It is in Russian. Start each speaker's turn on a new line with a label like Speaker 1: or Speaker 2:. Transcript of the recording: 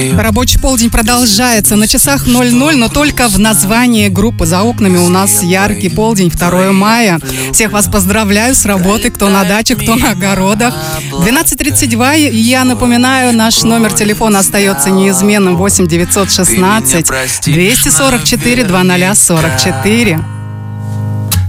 Speaker 1: Рабочий полдень продолжается. На часах 00, но только в названии группы. За окнами у нас яркий полдень, 2 мая. Всех вас поздравляю с работой, кто на даче, кто на огородах. 12:32, я напоминаю, наш номер телефона остается неизменным: 8 916 244 0044.